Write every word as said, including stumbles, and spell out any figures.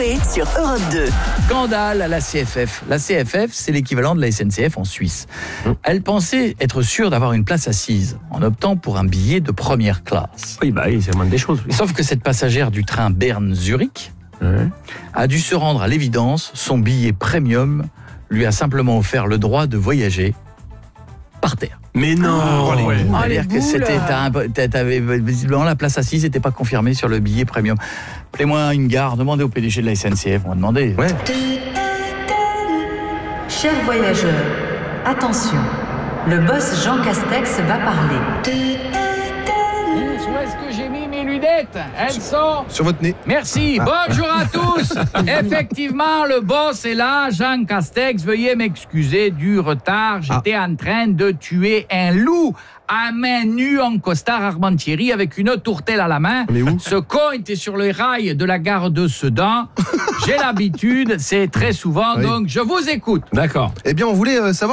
Coé sur Europe deux. Scandale à la C F F. La C F F, c'est l'équivalent de la S N C F en Suisse. Elle pensait être sûre d'avoir une place assise en optant pour un billet de première classe. Oui, bah oui, c'est la moindre des choses. Oui. Sauf que cette passagère du train Berne-Zurich Ouais. a dû se rendre à l'évidence. Son billet premium lui a simplement offert le droit de voyager par terre. Mais non Oh, les- ouais. Oh, C'est-à-dire que c'était un- t'a- t'avais visiblement la place assise n'était pas confirmée sur le billet premium. Appelez-moi une gare, demandez au P D G de la S N C F, on va demander. Ouais. Chers voyageurs, attention, le boss Jean Castex va parler. Où est-ce que j'ai mis mes lunettes? Elles sont... Sur votre nez. Merci, bonjour à tous. Effectivement, le boss est là, Jean Castex. Veuillez m'excuser du retard. J'étais en train de tuer un loup à main nue en costard Armentieri avec une tourtelle à la main. Mais où? Ce con était sur les rails de la gare de Sedan. J'ai l'habitude, c'est très souvent, Oui. donc je vous écoute. D'accord. Eh bien, on voulait euh, savoir